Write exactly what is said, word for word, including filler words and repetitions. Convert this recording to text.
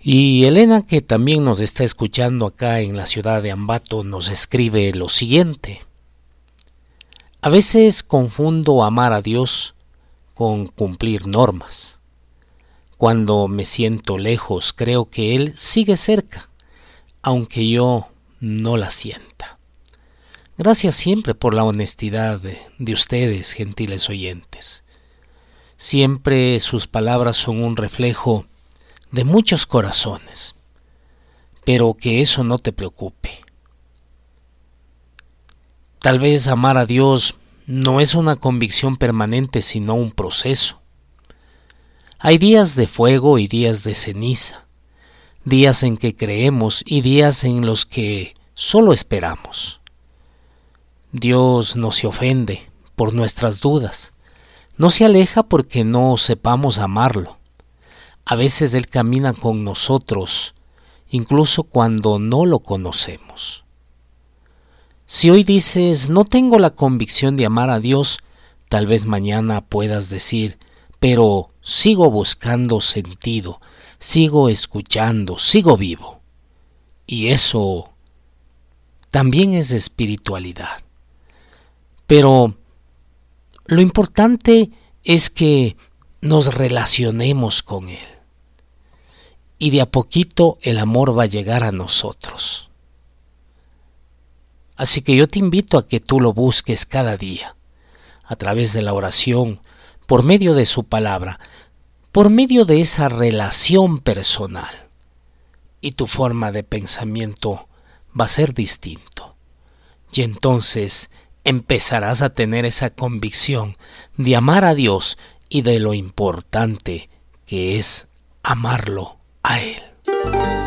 Y Elena, que también nos está escuchando acá en la ciudad de Ambato, nos escribe lo siguiente. A veces confundo amar a Dios con cumplir normas. Cuando me siento lejos, creo que Él sigue cerca, aunque yo no la sienta. Gracias siempre por la honestidad de, de ustedes, gentiles oyentes. Siempre sus palabras son un reflejo de muchos corazones, pero que eso no te preocupe. Tal vez amar a Dios no es una convicción permanente, sino un proceso. Hay días de fuego y días de ceniza, días en que creemos y días en los que solo esperamos. Dios no se ofende por nuestras dudas, no se aleja porque no sepamos amarlo. A veces Él camina con nosotros, incluso cuando no lo conocemos. Si hoy dices, no tengo la convicción de amar a Dios, tal vez mañana puedas decir, pero sigo buscando sentido, sigo escuchando, sigo vivo. Y eso también es espiritualidad. Pero lo importante es que nos relacionemos con Él. Y de a poquito el amor va a llegar a nosotros. Así que yo te invito a que tú lo busques cada día, a través de la oración, por medio de su palabra, por medio de esa relación personal. Y tu forma de pensamiento va a ser distinto. Y entonces empezarás a tener esa convicción de amar a Dios y de lo importante que es amarlo a Él.